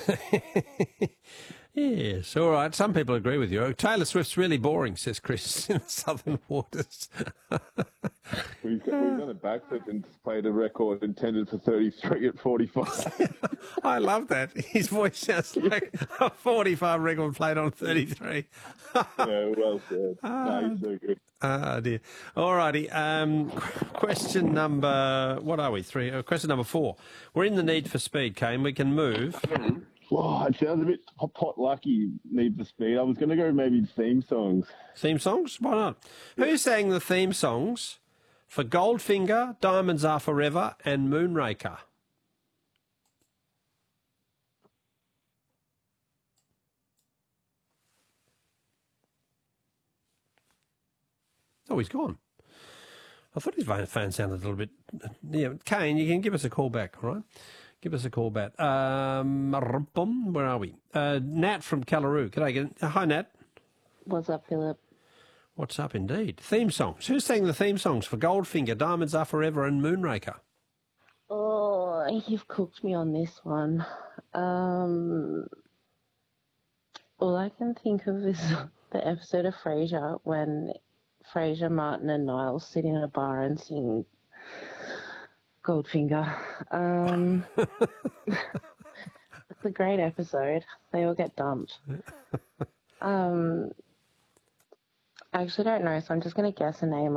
Yes, all right. Some people agree with you. Taylor Swift's really boring, says Chris, in the Southern Waters. We've done a backflip and played a record intended for 33 at 45. I love that. His voice sounds like a 45 record played on 33. Yeah, well said. No, he's so good. Ah, dear. All righty. Question number, what are we? Question number 4. We're in the Need for Speed, Kane. We can move. Oh, it sounds a bit pot lucky, Need for Speed. I was going to go maybe theme songs. Theme songs? Why not? Who sang the theme songs for Goldfinger, Diamonds Are Forever, and Moonraker? Oh, he's gone. I thought his phone sounded a little bit... Yeah, Kane, you can give us a call back, all right? Give us a call back. Where are we? Nat from Callaroo. Hi, Nat. What's up, Philip? What's up, indeed? Theme songs. Who sang the theme songs for Goldfinger, Diamonds Are Forever, and Moonraker? Oh, you've cooked me on this one. All I can think of is the episode of Frasier when Frasier, Martin, and Niles sit in a bar and sing Goldfinger. It's a great episode. They all get dumped. I actually don't know, so I'm just going to guess a name.